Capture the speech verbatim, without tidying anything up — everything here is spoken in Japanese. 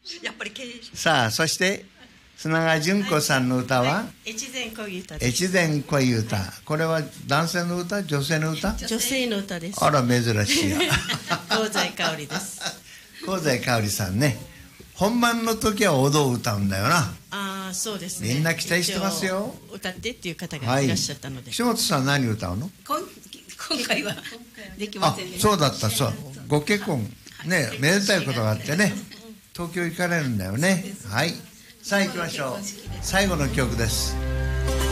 やっぱり経営者。 さあ、そして砂川純子さんの歌は、 はい、越前恋歌です。 越前恋歌。これは男性の歌、女性の歌？ 女性の歌です。 あら、珍しいや。 香西かおりです。 香西かおりさんね。本番の時はおどを歌うんだよな。 ああ、そうですね。 みんな期待してますよ。 歌ってっていう方がいらっしゃったので。 岸本さん何歌うの？ 今今回はできませんね。 あ、そうだった、そう。ご結婚ね、めでたいことがあってね、東京行かれるんだよね。はい。さあ行きましょう。最後の曲です。